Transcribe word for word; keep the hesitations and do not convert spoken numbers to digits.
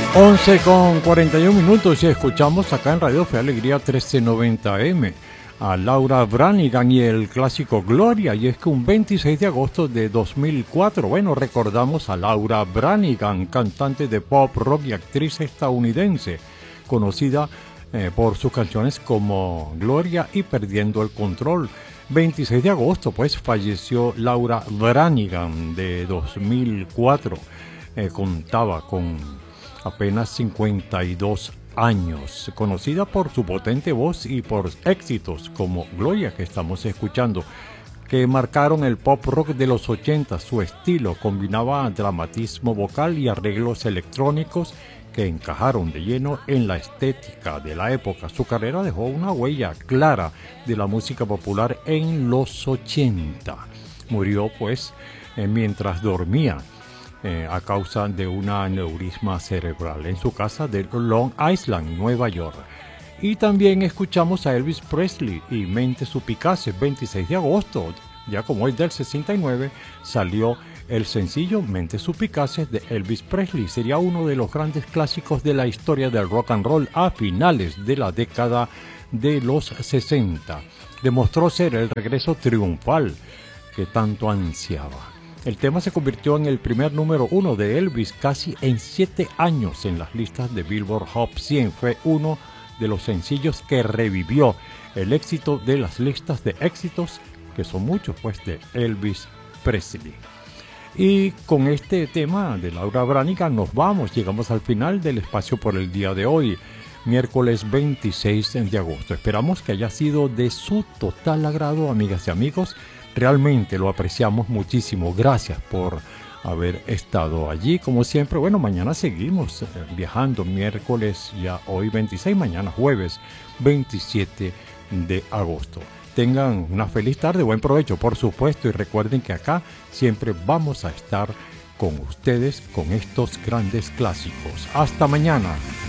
once con cuarenta y un minutos y escuchamos acá en Radio Fe Alegría trece noventa eme a Laura Branigan y el clásico Gloria. Y es que un veintiséis de agosto de dos mil cuatro, bueno, recordamos a Laura Branigan, cantante de pop, rock y actriz estadounidense, conocida eh, por sus canciones como Gloria y Perdiendo el Control. veintiséis de agosto, pues, falleció Laura Branigan de dos mil cuatro. Eh, contaba con apenas cincuenta y dos años, conocida por su potente voz y por éxitos como Gloria, que estamos escuchando, que marcaron el pop rock de los ochenta. Su estilo combinaba dramatismo vocal y arreglos electrónicos que encajaron de lleno en la estética de la época. Su carrera dejó una huella clara de la música popular en los ochenta. Murió, pues, eh, mientras dormía, Eh, a causa de un aneurisma cerebral en su casa de Long Island, Nueva York. Y también escuchamos a Elvis Presley y Mentes Suspicaces. Veintiséis de agosto, ya como es del sesenta y nueve, salió el sencillo Mentes Suspicaces de Elvis Presley. Sería uno de los grandes clásicos de la historia del rock and roll a finales de la década de los sesenta. Demostró ser el regreso triunfal que tanto ansiaba. El tema se convirtió en el primer número uno de Elvis casi en siete años en las listas de Billboard Hot cien. Fue uno de los sencillos que revivió el éxito de las listas de éxitos, que son muchos, pues, de Elvis Presley. Y con este tema de Laura Branigan nos vamos, llegamos al final del espacio por el día de hoy, miércoles veintiséis de agosto. Esperamos que haya sido de su total agrado, amigas y amigos. Realmente lo apreciamos muchísimo. Gracias por haber estado allí. Como siempre, bueno, mañana seguimos eh, viajando. Miércoles ya hoy veintiséis, mañana jueves veintisiete de agosto. Tengan una feliz tarde, buen provecho, por supuesto. Y recuerden que acá siempre vamos a estar con ustedes con estos grandes clásicos. Hasta mañana.